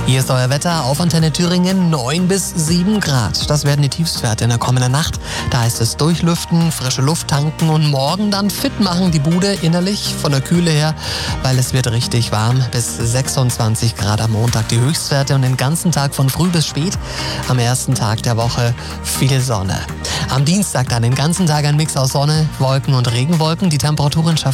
Hier ist euer Wetter auf Antenne Thüringen, 9 bis 7 Grad. Das werden die Tiefstwerte in der kommenden Nacht. Da heißt es durchlüften, frische Luft tanken und morgen dann fit machen die Bude innerlich von der Kühle her, weil es wird richtig warm. Bis 26 Grad am Montag die Höchstwerte und den ganzen Tag von früh bis spät. Am ersten Tag der Woche viel Sonne. Am Dienstag dann den ganzen Tag ein Mix aus Sonne, Wolken und Regenwolken. Die Temperaturen